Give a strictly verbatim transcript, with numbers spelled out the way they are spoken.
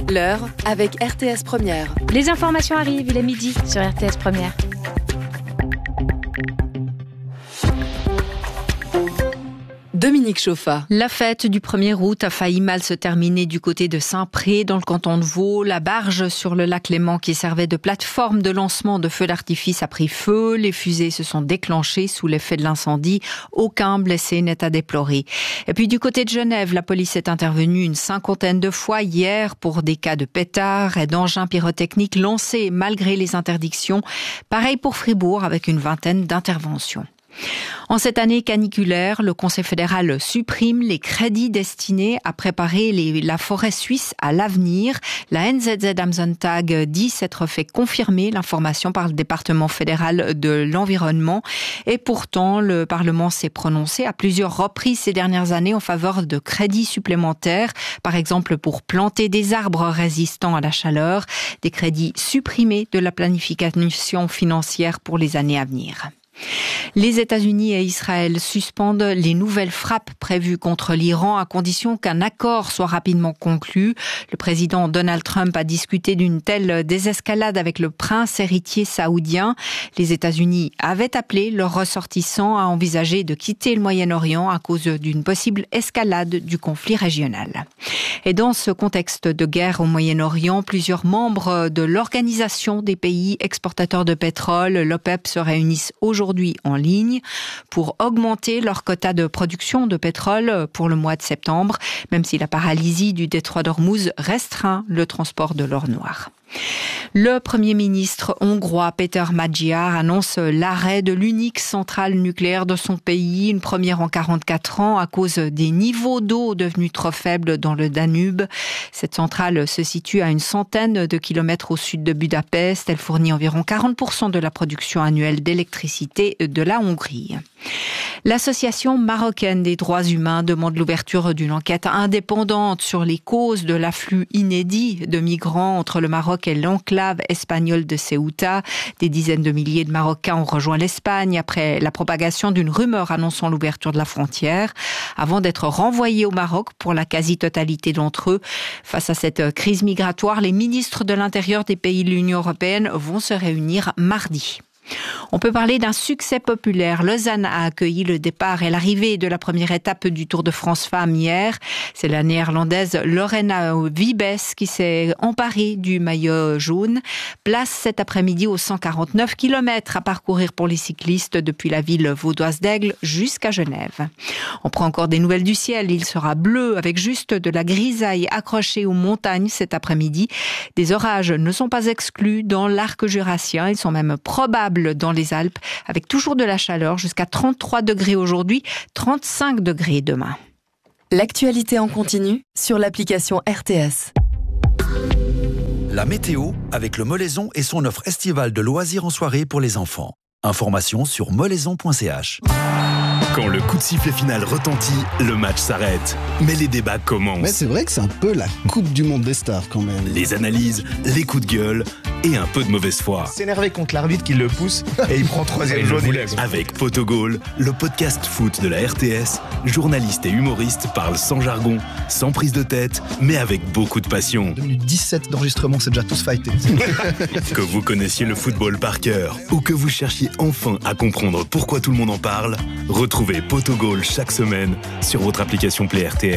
L'heure avec R T S Première. Les informations arrivent, il est midi sur R T S Première. Dominique Chauffa. La fête du premier août a failli mal se terminer du côté de Saint-Pré, dans le canton de Vaud. La barge sur le lac Léman qui servait de plateforme de lancement de feux d'artifice a pris feu. Les fusées se sont déclenchées sous l'effet de l'incendie. Aucun blessé n'est à déplorer. Et puis du côté de Genève, la police est intervenue une cinquantaine de fois hier pour des cas de pétards et d'engins pyrotechniques lancés malgré les interdictions. Pareil pour Fribourg avec une vingtaine d'interventions. En cette année caniculaire, le Conseil fédéral supprime les crédits destinés à préparer les, la forêt suisse à l'avenir. La N Z Z am Sonntag dit s'être fait confirmer l'information par le département fédéral de l'environnement. Et pourtant, le Parlement s'est prononcé à plusieurs reprises ces dernières années en faveur de crédits supplémentaires, par exemple pour planter des arbres résistants à la chaleur, des crédits supprimés de la planification financière pour les années à venir. Les États-Unis et Israël suspendent les nouvelles frappes prévues contre l'Iran à condition qu'un accord soit rapidement conclu. Le président Donald Trump a discuté d'une telle désescalade avec le prince héritier saoudien. Les États-Unis avaient appelé leurs ressortissants à envisager de quitter le Moyen-Orient à cause d'une possible escalade du conflit régional. Et dans ce contexte de guerre au Moyen-Orient, plusieurs membres de l'Organisation des pays exportateurs de pétrole, l'OPEP, se réunissent aujourd'hui en ligne pour augmenter leur quota de production de pétrole pour le mois de septembre, même si la paralysie du détroit d'Ormuz restreint le transport de l'or noir. Le Premier ministre hongrois Péter Magyar annonce l'arrêt de l'unique centrale nucléaire de son pays, une première en quarante-quatre ans à cause des niveaux d'eau devenus trop faibles dans le Danube. Cette centrale se situe à une centaine de kilomètres au sud de Budapest. Elle fournit environ quarante pour cent de la production annuelle d'électricité de la Hongrie. L'Association marocaine des droits humains demande l'ouverture d'une enquête indépendante sur les causes de l'afflux inédit de migrants entre le Maroc et l'enclave espagnole de Ceuta. Des dizaines de milliers de Marocains ont rejoint l'Espagne après la propagation d'une rumeur annonçant l'ouverture de la frontière, avant d'être renvoyés au Maroc pour la quasi-totalité d'entre eux. Face à cette crise migratoire, les ministres de l'Intérieur des pays de l'Union européenne vont se réunir mardi. On peut parler d'un succès populaire. Lausanne a accueilli le départ et l'arrivée de la première étape du Tour de France Femmes hier. C'est la néerlandaise Lorena Wiebes qui s'est emparée du maillot jaune. Place cet après-midi aux cent quarante-neuf kilomètres à parcourir pour les cyclistes depuis la ville vaudoise d'Aigle jusqu'à Genève. On prend encore des nouvelles du ciel. Il sera bleu avec juste de la grisaille accrochée aux montagnes cet après-midi. Des orages ne sont pas exclus dans l'arc jurassien. Ils sont même probables dans les Alpes, avec toujours de la chaleur, jusqu'à trente-trois degrés aujourd'hui, trente-cinq degrés demain. L'actualité en continu sur l'application R T S. La météo avec le Molaison et son offre estivale de loisirs en soirée pour les enfants. Information sur molaison point c h. Quand le coup de sifflet final retentit, le match s'arrête. Mais les débats commencent. Mais c'est vrai que c'est un peu la Coupe du Monde des stars quand même. Les analyses, les coups de gueule et un peu de mauvaise foi. S'énerver contre l'arbitre qui le pousse et il prend troisième jaune. Avec Potogol, le podcast foot de la R T S, journalistes et humoristes parlent sans jargon, sans prise de tête, mais avec beaucoup de passion. deux minutes dix-sept d'enregistrement, c'est déjà tous fightés. Que vous connaissiez le football par cœur ou que vous cherchiez enfin à comprendre pourquoi tout le monde en parle, retrouvez Potogol chaque semaine sur votre application Play R T S.